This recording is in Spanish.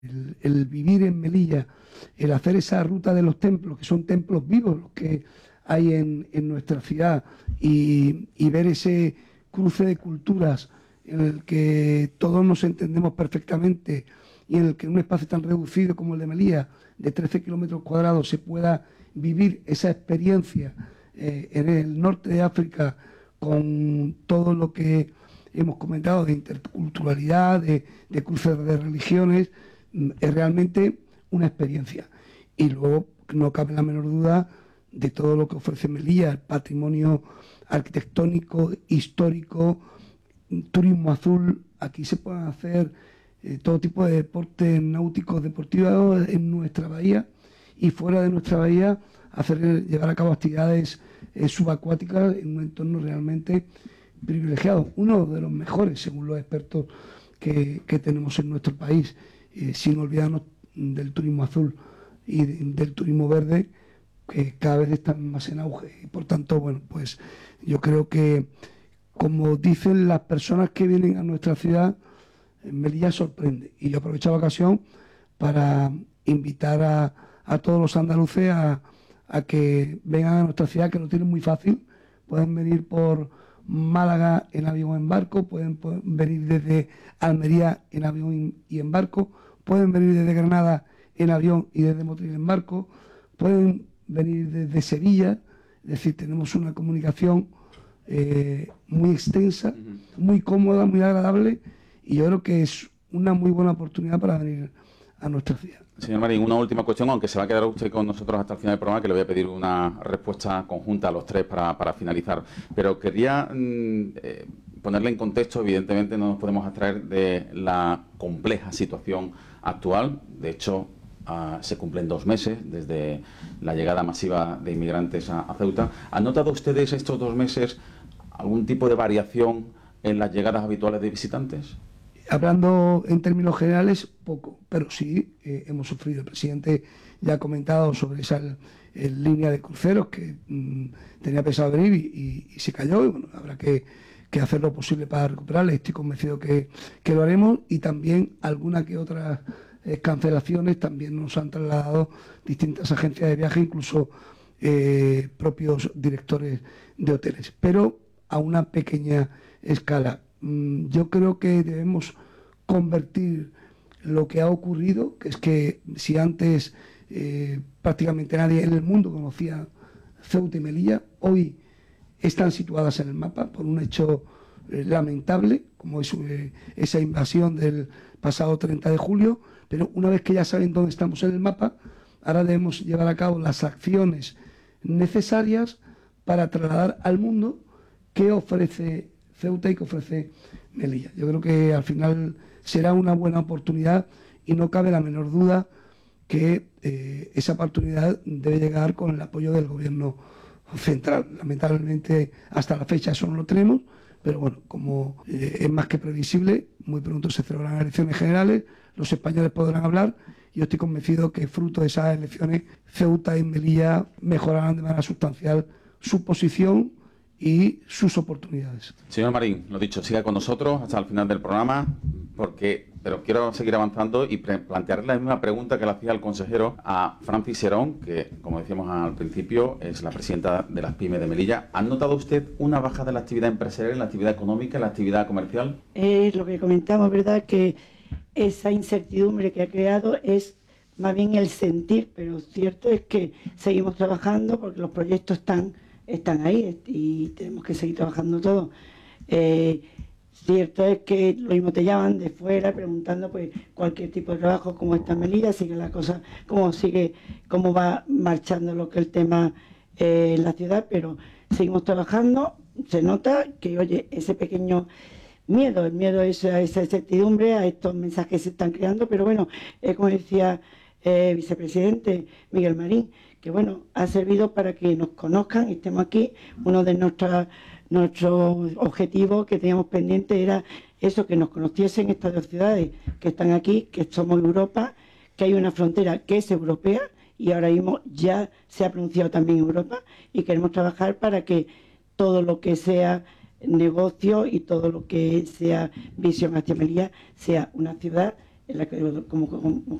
el vivir en Melilla, el hacer esa ruta de los templos, que son templos vivos los que hay en nuestra ciudad, y ver ese cruce de culturas en el que todos nos entendemos perfectamente y en el que en un espacio tan reducido como el de Melilla, de 13 kilómetros cuadrados, se pueda vivir esa experiencia en el norte de África con todo lo que hemos comentado de interculturalidad, de cruces de religiones, es realmente una experiencia. Y luego no cabe la menor duda de todo lo que ofrece Melilla, el patrimonio arquitectónico, histórico, turismo azul. Aquí se pueden hacer todo tipo de deportes náuticos, deportivos en nuestra bahía, y fuera de nuestra bahía llevar a cabo actividades subacuáticas en un entorno realmente privilegiado, uno de los mejores según los expertos que tenemos en nuestro país, sin olvidarnos del turismo azul y del turismo verde, que cada vez están más en auge. Y por tanto, bueno, pues yo creo que, como dicen las personas que vienen a nuestra ciudad, Melilla sorprende. Y yo aprovecho la ocasión para invitar a todos los andaluces a que vengan a nuestra ciudad, que lo tienen muy fácil. Pueden venir por Málaga en avión o en barco, pueden venir desde Almería en avión y en barco, pueden venir desde Granada en avión y desde Motril en barco, pueden venir desde Sevilla. Es decir, tenemos una comunicación muy extensa, muy cómoda, muy agradable, y yo creo que es una muy buena oportunidad para venir a nuestra ciudad. Señor Marín, una última cuestión, aunque se va a quedar usted con nosotros hasta el final del programa, que le voy a pedir una respuesta conjunta a los tres para finalizar. Pero quería ponerle en contexto. Evidentemente no nos podemos abstraer de la compleja situación actual. De hecho, se cumplen 2 meses desde la llegada masiva de inmigrantes a Ceuta. ¿Han notado ustedes estos 2 meses algún tipo de variación en las llegadas habituales de visitantes? Hablando en términos generales, poco, pero sí hemos sufrido. El presidente ya ha comentado sobre esa línea de cruceros que tenía pensado venir y se cayó, y bueno, habrá que hacer lo posible para recuperarla. Estoy convencido que lo haremos, y también alguna que otras cancelaciones también nos han trasladado distintas agencias de viaje, incluso propios directores de hoteles, pero a una pequeña escala. Yo creo que debemos convertir lo que ha ocurrido, que es que si antes prácticamente nadie en el mundo conocía Ceuta y Melilla, hoy están situadas en el mapa por un hecho lamentable, como es esa invasión del pasado 30 de julio, pero una vez que ya saben dónde estamos en el mapa, ahora debemos llevar a cabo las acciones necesarias para trasladar al mundo qué ofrece Ceuta y que ofrece Melilla. Yo creo que al final será una buena oportunidad, y no cabe la menor duda que esa oportunidad debe llegar con el apoyo del gobierno central. Lamentablemente hasta la fecha eso no lo tenemos, pero bueno, como es más que previsible, muy pronto se celebrarán elecciones generales, los españoles podrán hablar, y yo estoy convencido que fruto de esas elecciones Ceuta y Melilla mejorarán de manera sustancial su posición y sus oportunidades. Señor Marín, lo dicho, siga con nosotros hasta el final del programa, pero quiero seguir avanzando y plantearle la misma pregunta que le hacía el consejero a Francis Serón, que, como decíamos al principio, es la presidenta de las PYME de Melilla. ¿Ha notado usted una baja de la actividad empresarial, la actividad económica, la actividad comercial? Lo que comentamos, ¿verdad?, que esa incertidumbre que ha creado es más bien el sentir, pero cierto es que seguimos trabajando porque los proyectos están ahí y tenemos que seguir trabajando todos. Cierto es que lo mismo te llaman de fuera preguntando pues cualquier tipo de trabajo, cómo está Melilla, sigue la cosa, cómo va marchando lo que el tema en la ciudad, pero seguimos trabajando. Se nota que, oye, ese pequeño miedo, el miedo es a esa incertidumbre, a estos mensajes que se están creando, pero bueno, como decía vicepresidente Miguel Marín, que bueno, ha servido para que nos conozcan y estemos aquí. Uno de nuestros objetivos que teníamos pendiente era eso, que nos conociesen estas 2 ciudades que están aquí, que somos Europa, que hay una frontera que es europea y ahora mismo ya se ha pronunciado también Europa, y queremos trabajar para que todo lo que sea negocio y todo lo que sea visión hacia Melilla sea una ciudad como